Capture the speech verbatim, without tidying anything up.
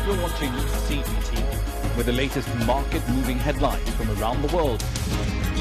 You're watching C G T V with the latest market-moving headlines from around the world.